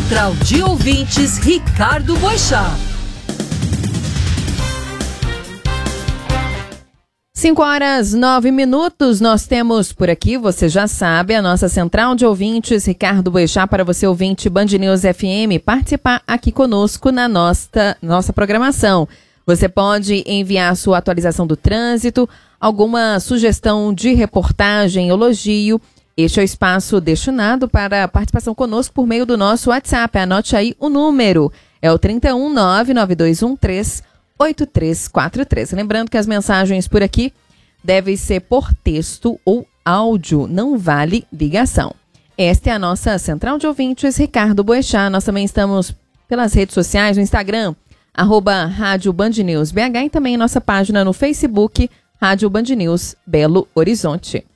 Central de Ouvintes, Ricardo Boechat. 5:09, nós temos por aqui, você já sabe, a nossa Central de Ouvintes, Ricardo Boechat, para você ouvinte Band News FM, participar aqui conosco na nossa programação. Você pode enviar sua atualização do trânsito, alguma sugestão de reportagem, elogio. Este é o espaço destinado para a participação conosco por meio do nosso WhatsApp. Anote aí o número, é o 31992138343. Lembrando que as mensagens por aqui devem ser por texto ou áudio, não vale ligação. Esta é a nossa Central de Ouvintes, Ricardo Boechat. Nós também estamos pelas redes sociais, no Instagram, @Rádio Band News BH, e também nossa página no Facebook, Rádio Band News Belo Horizonte.